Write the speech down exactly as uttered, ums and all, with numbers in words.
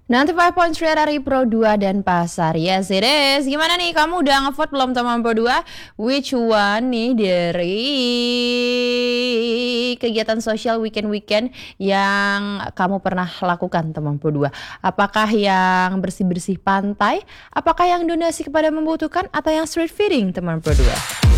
Nanti Five Point Three dari Pro dua dan Pasar. Yes it is. Gimana nih, kamu udah ngevote belum teman Pro dua? Which one nih dari kegiatan sosial weekend-weekend yang kamu pernah lakukan teman Pro dua? Apakah yang bersih-bersih pantai? Apakah yang donasi kepada membutuhkan? Atau yang street feeding teman Pro dua?